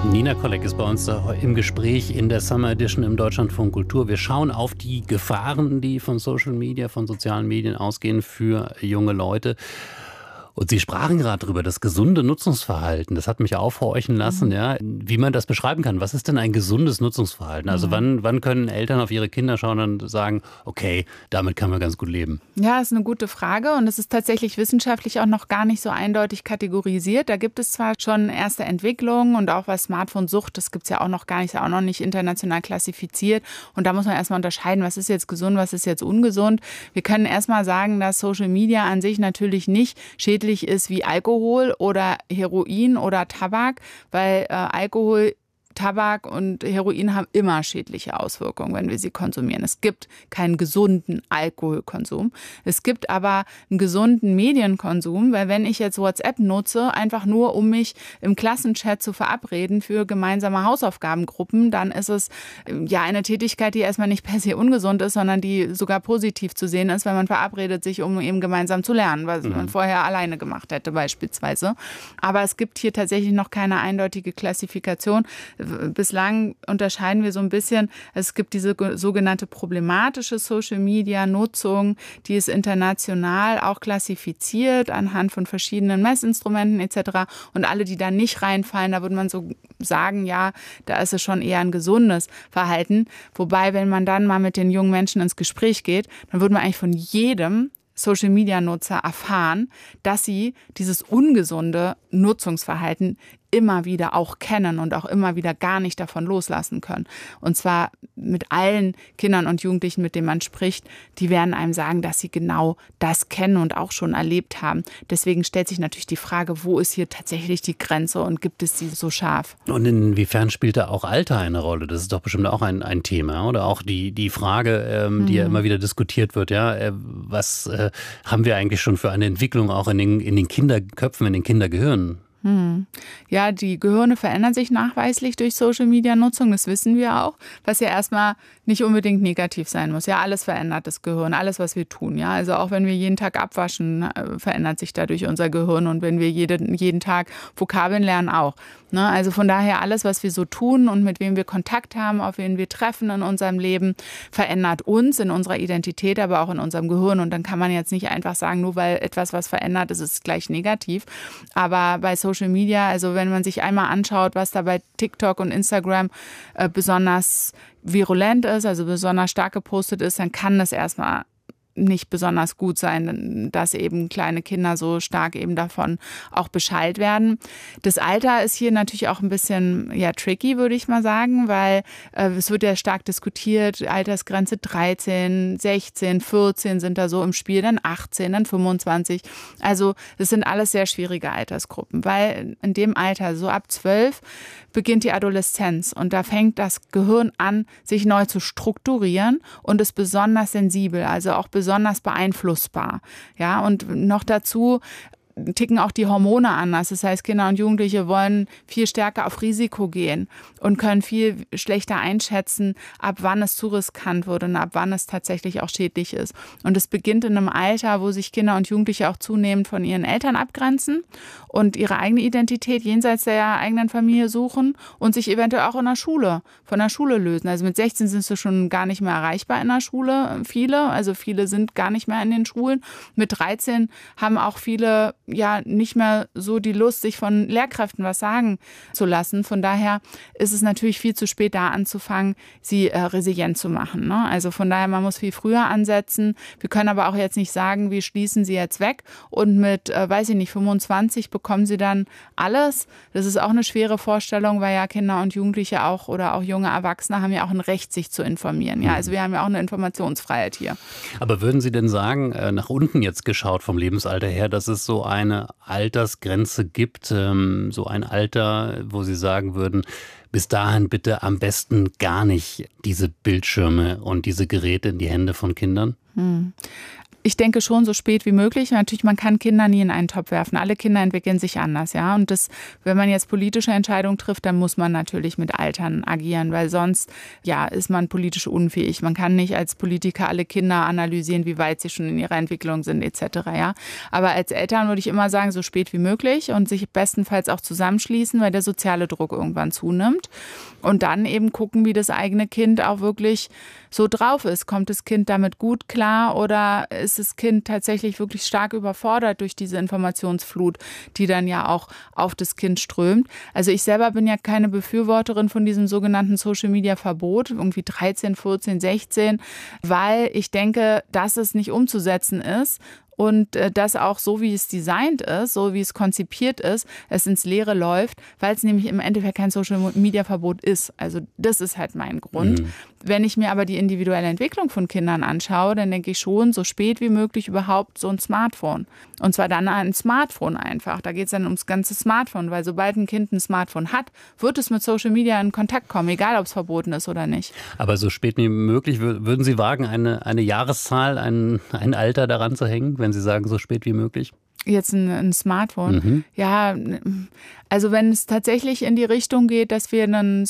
Nina Kolleg ist bei uns im Gespräch in der Summer Edition im Deutschlandfunk Kultur. Wir schauen auf die Gefahren, die von Social Media, von sozialen Medien ausgehen für junge Leute. Und Sie sprachen gerade darüber, das gesunde Nutzungsverhalten. Das hat mich aufhorchen lassen, ja, wie man das beschreiben kann. Was ist denn ein gesundes Nutzungsverhalten? Also wann können Eltern auf ihre Kinder schauen und sagen, okay, damit kann man ganz gut leben? Ja, ist eine gute Frage und es ist tatsächlich wissenschaftlich auch noch gar nicht so eindeutig kategorisiert. Da gibt es zwar schon erste Entwicklungen und auch was Smartphone-Sucht, das gibt es ja auch noch gar nicht, ist ja auch noch nicht international klassifiziert. Und da muss man erstmal unterscheiden, was ist jetzt gesund, was ist jetzt ungesund. Wir können erstmal sagen, dass Social Media an sich natürlich nicht schädlich ist wie Alkohol oder Heroin oder Tabak, weil Alkohol, Tabak und Heroin haben immer schädliche Auswirkungen, wenn wir sie konsumieren. Es gibt keinen gesunden Alkoholkonsum. Es gibt aber einen gesunden Medienkonsum, weil wenn ich jetzt WhatsApp nutze, einfach nur um mich im Klassenchat zu verabreden für gemeinsame Hausaufgabengruppen, dann ist es ja eine Tätigkeit, die erstmal nicht per se ungesund ist, sondern die sogar positiv zu sehen ist, wenn man verabredet sich, um eben gemeinsam zu lernen, was man vorher alleine gemacht hätte beispielsweise. Aber es gibt hier tatsächlich noch keine eindeutige Klassifikation. Bislang unterscheiden wir so ein bisschen, es gibt diese sogenannte problematische Social-Media-Nutzung, die ist international auch klassifiziert anhand von verschiedenen Messinstrumenten etc. Und alle, die da nicht reinfallen, da würde man so sagen, ja, da ist es schon eher ein gesundes Verhalten. Wobei, wenn man dann mal mit den jungen Menschen ins Gespräch geht, dann würde man eigentlich von jedem Social-Media-Nutzer erfahren, dass sie dieses ungesunde Nutzungsverhalten immer wieder auch kennen und auch immer wieder gar nicht davon loslassen können. Und zwar mit allen Kindern und Jugendlichen, mit denen man spricht, die werden einem sagen, dass sie genau das kennen und auch schon erlebt haben. Deswegen stellt sich natürlich die Frage, wo ist hier tatsächlich die Grenze und gibt es sie so scharf? Und inwiefern spielt da auch Alter eine Rolle? Das ist doch bestimmt auch ein Thema. Oder auch die Frage, die ja immer wieder diskutiert wird, ja, was haben wir eigentlich schon für eine Entwicklung auch in den Kinderköpfen, in den Kindergehirnen? Ja, die Gehirne verändern sich nachweislich durch Social-Media-Nutzung, das wissen wir auch, was ja erstmal nicht unbedingt negativ sein muss. Ja, alles verändert das Gehirn, alles, was wir tun. Ja, also auch wenn wir jeden Tag abwaschen, verändert sich dadurch unser Gehirn und wenn wir jeden Tag Vokabeln lernen auch. Ne? Also von daher alles, was wir so tun und mit wem wir Kontakt haben, auf wen wir treffen in unserem Leben, verändert uns in unserer Identität, aber auch in unserem Gehirn. Und dann kann man jetzt nicht einfach sagen, nur weil etwas was verändert, ist es gleich negativ. Aber bei Social Media, also wenn man sich einmal anschaut, was da bei TikTok und Instagram besonders virulent ist, also besonders stark gepostet ist, dann kann das erstmal nicht besonders gut sein, dass eben kleine Kinder so stark eben davon auch Bescheid werden. Das Alter ist hier natürlich auch ein bisschen tricky, würde ich mal sagen, weil es wird ja stark diskutiert, Altersgrenze 13, 16, 14 sind da so im Spiel, dann 18, dann 25. Also das sind alles sehr schwierige Altersgruppen, weil in dem Alter, so ab 12, beginnt die Adoleszenz und da fängt das Gehirn an, sich neu zu strukturieren und ist besonders sensibel, also auch besonders beeinflussbar. Ja, und noch dazu ticken auch die Hormone anders. Das heißt, Kinder und Jugendliche wollen viel stärker auf Risiko gehen und können viel schlechter einschätzen, ab wann es zu riskant wird und ab wann es tatsächlich auch schädlich ist. Und es beginnt in einem Alter, wo sich Kinder und Jugendliche auch zunehmend von ihren Eltern abgrenzen und ihre eigene Identität jenseits der eigenen Familie suchen und sich eventuell auch von der Schule lösen. Also mit 16 sind sie schon gar nicht mehr erreichbar in der Schule, viele sind gar nicht mehr in den Schulen. Mit 13 haben auch viele nicht mehr so die Lust, sich von Lehrkräften was sagen zu lassen. Von daher ist es natürlich viel zu spät, da anzufangen, sie resilient zu machen. Ne? Also von daher, man muss viel früher ansetzen. Wir können aber auch jetzt nicht sagen, wir schließen sie jetzt weg und mit, 25 bekommen sie dann alles. Das ist auch eine schwere Vorstellung, weil ja Kinder und Jugendliche auch oder auch junge Erwachsene haben ja auch ein Recht, sich zu informieren. Ja, also wir haben ja auch eine Informationsfreiheit hier. Aber würden Sie denn sagen, nach unten jetzt geschaut vom Lebensalter her, dass es so eine Altersgrenze gibt, so ein Alter, wo Sie sagen würden, bis dahin bitte am besten gar nicht diese Bildschirme und diese Geräte in die Hände von Kindern? Ich denke schon so spät wie möglich. Natürlich, man kann Kinder nie in einen Topf werfen. Alle Kinder entwickeln sich anders, ja. Und wenn man jetzt politische Entscheidungen trifft, dann muss man natürlich mit Altern agieren, weil sonst, ja, ist man politisch unfähig. Man kann nicht als Politiker alle Kinder analysieren, wie weit sie schon in ihrer Entwicklung sind, etc., ja. Aber als Eltern würde ich immer sagen, so spät wie möglich und sich bestenfalls auch zusammenschließen, weil der soziale Druck irgendwann zunimmt. Und dann eben gucken, wie das eigene Kind auch wirklich so drauf ist. Kommt das Kind damit gut klar oder ist das Kind tatsächlich wirklich stark überfordert durch diese Informationsflut, die dann ja auch auf das Kind strömt? Also ich selber bin ja keine Befürworterin von diesem sogenannten Social-Media-Verbot, irgendwie 13, 14, 16, weil ich denke, dass es nicht umzusetzen ist. Und das auch so, wie es designt ist, so wie es konzipiert ist, es ins Leere läuft, weil es nämlich im Endeffekt kein Social-Media-Verbot ist. Also das ist halt mein Grund. Wenn ich mir aber die individuelle Entwicklung von Kindern anschaue, dann denke ich schon, so spät wie möglich überhaupt so ein Smartphone. Und zwar dann ein Smartphone einfach. Da geht es dann ums ganze Smartphone, weil sobald ein Kind ein Smartphone hat, wird es mit Social Media in Kontakt kommen, egal ob es verboten ist oder nicht. Aber so spät wie möglich, würden Sie wagen, eine Jahreszahl, ein Alter daran zu hängen, wenn Sie sagen, so spät wie möglich? Jetzt ein Smartphone. Ja, also wenn es tatsächlich in die Richtung geht, dass wir ein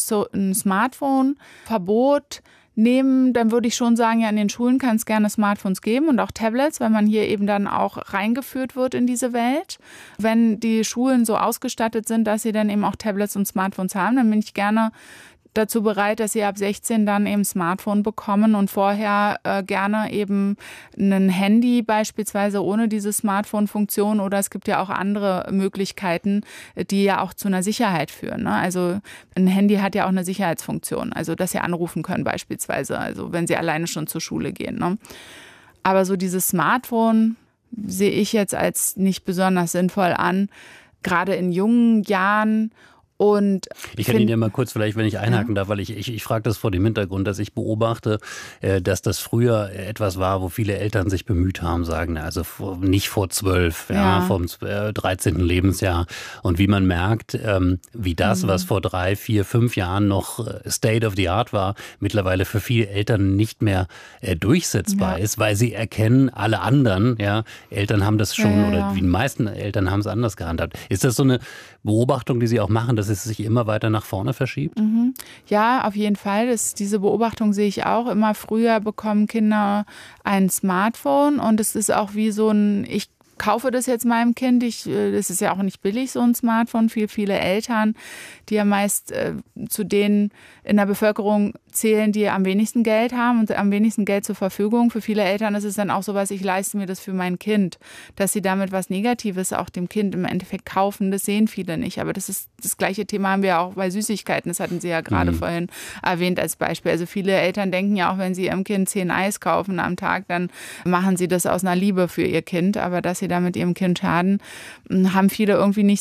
Smartphone-Verbot nehmen, dann würde ich schon sagen, ja, in den Schulen kann es gerne Smartphones geben und auch Tablets, weil man hier eben dann auch reingeführt wird in diese Welt. Wenn die Schulen so ausgestattet sind, dass sie dann eben auch Tablets und Smartphones haben, dann bin ich gerne dazu bereit, dass sie ab 16 dann eben Smartphone bekommen und vorher gerne eben ein Handy beispielsweise ohne diese Smartphone-Funktion oder es gibt ja auch andere Möglichkeiten, die ja auch zu einer Sicherheit führen. Ne? Also ein Handy hat ja auch eine Sicherheitsfunktion, also dass sie anrufen können beispielsweise, also wenn sie alleine schon zur Schule gehen. Ne? Aber so dieses Smartphone sehe ich jetzt als nicht besonders sinnvoll an, gerade in jungen Jahren. Und ich kann Ihnen ja mal kurz vielleicht, wenn ich einhaken darf, weil ich frage das vor dem Hintergrund, dass ich beobachte, dass das früher etwas war, wo viele Eltern sich bemüht haben, sagen, also nicht vor 12, vom 13. Lebensjahr. Und wie man merkt, wie das, was vor 3, 4, 5 Jahren noch State of the Art war, mittlerweile für viele Eltern nicht mehr durchsetzbar ist, weil sie erkennen, alle anderen, Eltern haben das schon oder die meisten Eltern haben es anders gehandhabt. Ist das so eine Beobachtung, die Sie auch machen, dass es sich immer weiter nach vorne verschiebt? Ja, auf jeden Fall. Diese Beobachtung sehe ich auch. Immer früher bekommen Kinder ein Smartphone und es ist auch wie so ich kaufe das jetzt meinem Kind. Das ist ja auch nicht billig, so ein Smartphone. Viele Eltern, die ja meist zu denen in der Bevölkerung zählen, die am wenigsten Geld haben und am wenigsten Geld zur Verfügung. Für viele Eltern ist es dann auch sowas, ich leiste mir das für mein Kind. Dass sie damit was Negatives auch dem Kind im Endeffekt kaufen, das sehen viele nicht. Aber das gleiche Thema haben wir auch bei Süßigkeiten. Das hatten Sie ja gerade vorhin erwähnt als Beispiel. Also viele Eltern denken ja auch, wenn sie ihrem Kind 10 Eis kaufen am Tag, dann machen sie das aus einer Liebe für ihr Kind. Aber dass sie damit ihrem Kind schaden, haben viele irgendwie nicht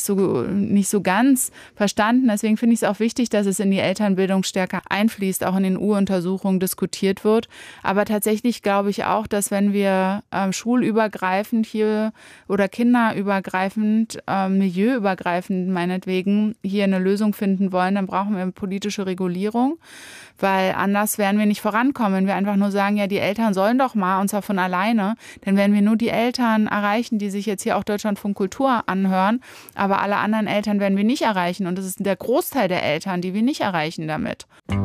so ganz verstanden. Deswegen finde ich es auch wichtig, dass es in die Elternbildung stärker einfließt, auch in den U-Untersuchungen diskutiert wird. Aber tatsächlich glaube ich auch, dass wenn wir schulübergreifend hier oder kinderübergreifend, milieuübergreifend meinetwegen hier eine Lösung finden wollen, dann brauchen wir eine politische Regulierung, weil anders werden wir nicht vorankommen. Wenn wir einfach nur sagen, ja, die Eltern sollen doch mal und zwar von alleine, dann werden wir nur die Eltern erreichen, die sich jetzt hier auch Deutschlandfunk Kultur anhören, aber alle anderen Eltern werden wir nicht erreichen und das ist der Großteil der Eltern, die wir nicht erreichen damit.